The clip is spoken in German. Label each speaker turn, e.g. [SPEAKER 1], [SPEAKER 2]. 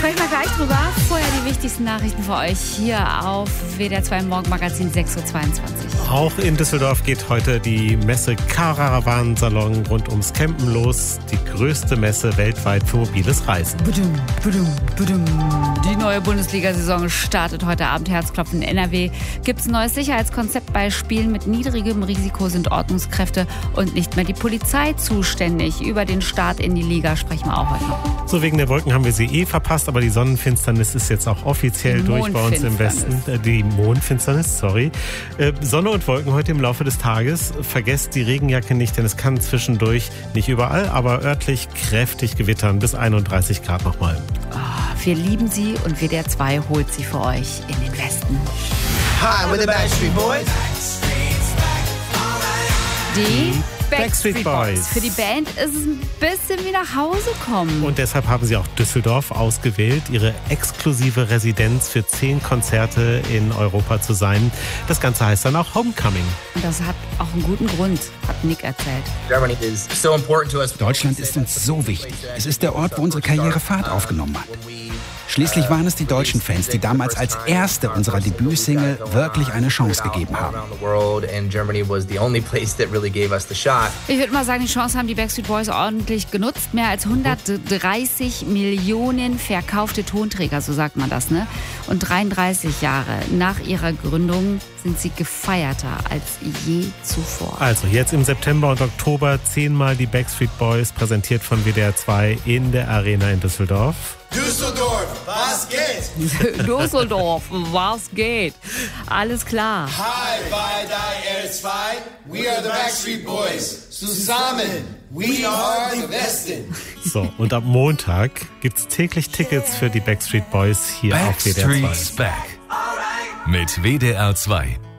[SPEAKER 1] Sprechen wir gleich drüber. Vorher die wichtigsten Nachrichten für euch hier auf WDR 2 Morgenmagazin 6.22 Uhr.
[SPEAKER 2] Auch in Düsseldorf geht heute die Messe Caravansalon rund ums Campen los. Die größte Messe weltweit für mobiles Reisen.
[SPEAKER 1] Die neue Bundesliga-Saison startet heute Abend. Herzklopfen in NRW. Gibt es ein neues Sicherheitskonzept bei Spielen mit niedrigem Risiko, sind Ordnungskräfte und nicht mehr die Polizei zuständig. Über den Start in die Liga sprechen wir auch heute noch.
[SPEAKER 2] So, wegen der Wolken haben wir sie verpasst, aber die Sonnenfinsternis ist jetzt auch offiziell durch bei uns im Westen. Die Mondfinsternis, sorry. Sonne und Wolken heute im Laufe des Tages. Vergesst die Regenjacke nicht, denn es kann zwischendurch, nicht überall, aber örtlich kräftig gewittern. Bis 31 Grad nochmal.
[SPEAKER 1] Oh, wir lieben sie und WDR 2 holt sie für euch in den Westen.
[SPEAKER 3] Hi, we're the Backstreet Boys.
[SPEAKER 1] Die
[SPEAKER 2] Backstreet Boys.
[SPEAKER 1] Für die Band ist es ein bisschen wie nach Hause kommen.
[SPEAKER 2] Und deshalb haben sie auch Düsseldorf ausgewählt, ihre exklusive Residenz für 10 Konzerte in Europa zu sein. Das Ganze heißt dann auch Homecoming.
[SPEAKER 1] Und das hat auch einen guten Grund, hat Nick erzählt.
[SPEAKER 4] Deutschland ist uns so wichtig. Es ist der Ort, wo unsere Karriere Fahrt aufgenommen hat. Schließlich waren es die deutschen Fans, die damals als erste unserer Debütsingle wirklich eine Chance gegeben haben.
[SPEAKER 1] Ich würde mal sagen, die Chance haben die Backstreet Boys ordentlich genutzt. Mehr als 130 Millionen verkaufte Tonträger, so sagt man das, ne? Und 33 Jahre nach ihrer Gründung sind sie gefeierter als je zuvor.
[SPEAKER 2] Also jetzt im September und Oktober 10-mal die Backstreet Boys, präsentiert von WDR 2 in der Arena in Düsseldorf.
[SPEAKER 3] Düsseldorf, was geht?
[SPEAKER 1] Düsseldorf, was geht? Alles klar.
[SPEAKER 3] Hi, bei WDR 2, we are the Backstreet Boys. Zusammen, we are the Westen.
[SPEAKER 2] So, und ab Montag gibt's täglich Tickets für die Backstreet Boys hier auf WDR 2.
[SPEAKER 5] Backstreet's Back. Mit WDR 2.